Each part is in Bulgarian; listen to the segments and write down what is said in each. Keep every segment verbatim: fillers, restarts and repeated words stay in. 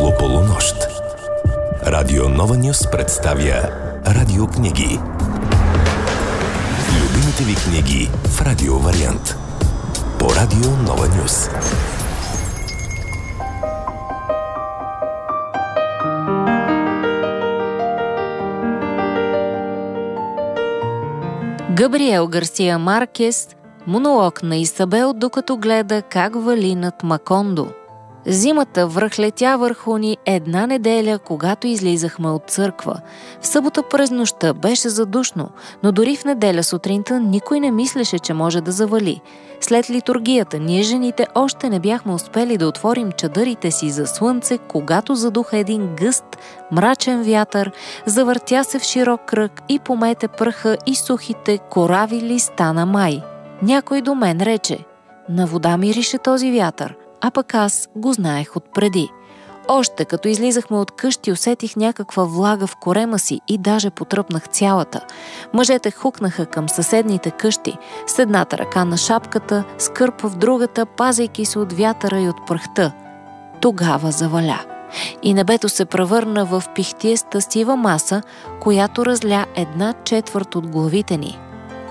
Около полунощ. Радио Нова Нюс представя радиокниги. Любимите ви книги в радиовариант. По Радио Нова Нюс. Габриел Гарсия Маркес, монолог на Исабел, докато гледа как вали над Макондо. Зимата връхлетя върху ни една неделя, когато излизахме от църква. В събота през нощта беше задушно, но дори в неделя сутринта никой не мислеше, че може да завали. След литургията ние жените още не бяхме успели да отворим чадърите си за слънце, когато задуха един гъст, мрачен вятър, завъртя се в широк кръг и помете пръха и сухите корави листа на май. Някой до мен рече: "На вода мирише този вятър", а пък аз го знаех отпреди. Още като излизахме от къщи, усетих някаква влага в корема си и даже потръпнах цялата. Мъжете хукнаха към съседните къщи, с едната ръка на шапката, с кърп в другата, пазейки се от вятъра и от пръхта. Тогава заваля. И небето се превърна в пихтиеста сива маса, която разля една четвърт от главите ни.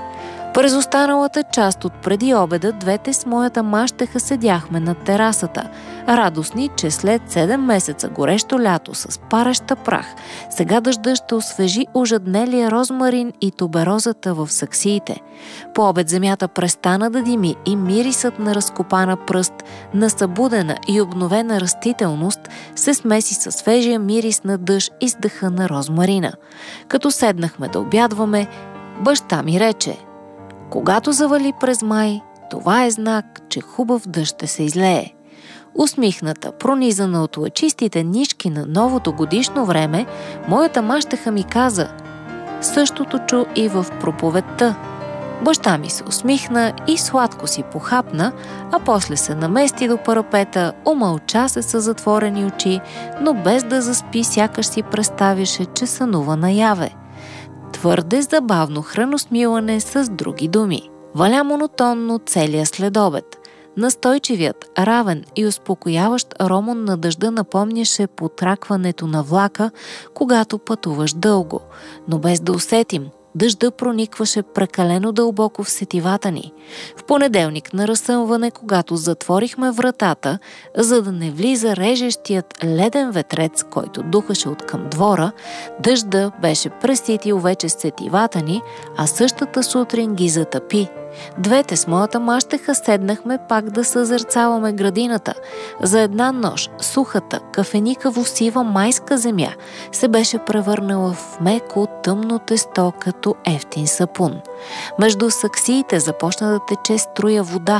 През останалата част от преди обеда двете с моята мащеха седяхме на терасата, радостни, че след седем месеца горещо лято с пареща прах, сега дъжда ще освежи ожеднелия розмарин и туберозата в саксиите. По обед земята престана да дими и мирисът на разкопана пръст, на събудена и обновена растителност се смеси със свежия мирис на дъжд и с дъха на розмарина. Като седнахме да обядваме, баща ми рече: "Когато завали през май, това е знак, че хубав дъжд ще се излее." Усмихната, пронизана от лъчистите нишки на новото годишно време, моята мащеха ми каза: "Същото чу и в проповедта." Баща ми се усмихна и сладко си похапна, а после се намести до парапета, умълча се с затворени очи, но без да заспи, сякаш си представяше, че сънува наяве. Твърде забавно храносмилане, с други думи. Валя монотонно целия следобед. Настойчивият, равен и успокояващ ромон на дъжда напомняше потракването на влака, когато пътуваш дълго, но без да усетим. Дъжда проникваше прекалено дълбоко в сетивата ни. В понеделник на разсъмване, когато затворихме вратата, за да не влиза режещият леден ветрец, който духаше от към двора, дъжда беше преситил вече сетивата ни, а същата сутрин ги затъпи. Двете с моята мащеха седнахме пак да съзерцаваме градината. За една нощ сухата, кафеникаво сива майска земя се беше превърнала в меко, тъмно тесто, като евтин сапун. Между саксиите започна да тече струя вода.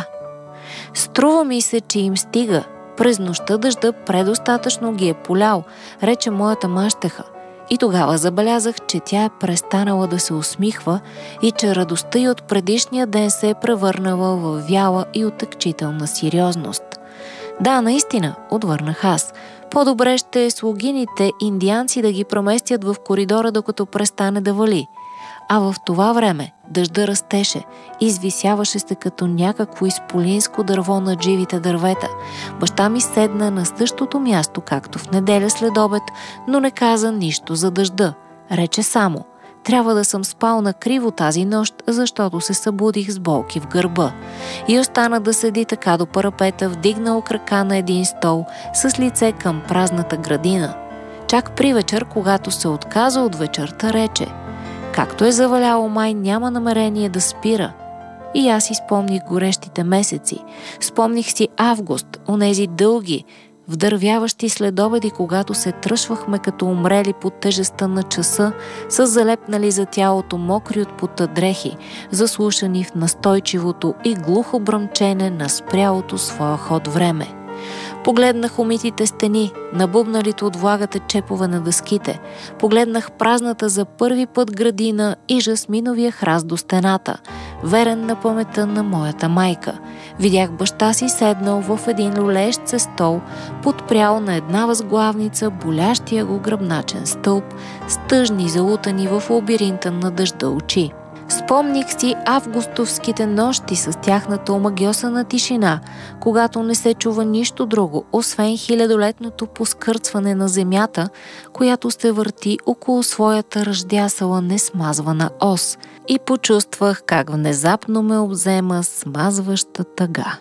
"Струва ми се, че им стига. През нощта дъжда предостатъчно ги е полял", рече моята мащеха. И тогава забелязах, че тя е престанала да се усмихва и че радостта й от предишния ден се е превърнала в вяла и отекчителна сериозност. "Да, наистина", отвърнах аз. "По-добре ще е слугините индианци да ги преместят в коридора, докато престане да вали." А в това време дъжда растеше, извисяваше се като някакво изполинско дърво над живите дървета. Баща ми седна на същото място, както в неделя след обед, но не каза нищо за дъжда. Рече само: "Трябва да съм спал накриво тази нощ, защото се събудих с болки в гърба." И остана да седи така до парапета, вдигнал крака на един стол, с лице към празната градина. Чак при вечер, когато се отказа от вечерта, рече: "Както е заваляло май, няма намерение да спира." И аз изпомних горещите месеци. Спомних си август, онези дълги, вдървяващи следобеди, когато се тръшвахме като умрели под тежестта на часа, с залепнали за тялото мокри от пота дрехи, заслушани в настойчивото и глухо бръмчене на спрялото своя ход време. Погледнах умитите стени, набубналите от влагата чепове на дъските. Погледнах празната за първи път градина и жасминовия храст до стената, верен на паметта на моята майка. Видях баща си седнал в един люлеещ се стол, подпрял на една възглавница болящия го гръбначен стълб, с тъжни залутани в лабиринта на дъжда очи. Спомних си августовските нощи с тяхната омагьосана тишина, когато не се чува нищо друго, освен хилядолетното поскърцване на земята, която се върти около своята ръждясала несмазвана ос, и почувствах как внезапно ме обзема смазваща тъга.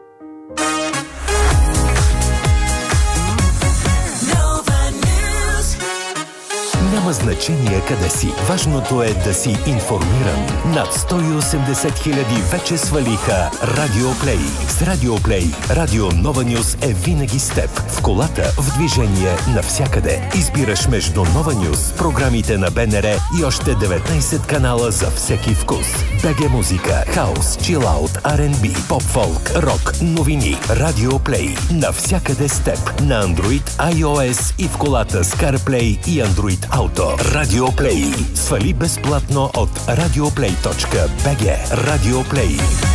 Няма значение къде си. Важното е да си информиран. Над сто и осемдесет хиляди вече свалиха Радиоплей. С Радиоплей Радио Нова Нюз е винаги с теб. В колата, в движение, навсякъде. Избираш между Нова Нюз, програмите на БНР и още деветнайсет канала за всеки вкус. БГ музика, хаус, чилаут, Ар енд Би, поп-фолк, рок, новини. Радиоплей. Навсякъде с теб. На Android, iOS и в колата с CarPlay и Android Auto. Радиоплей. Свали безплатно от радиоплей точка би джи. Радиоплей.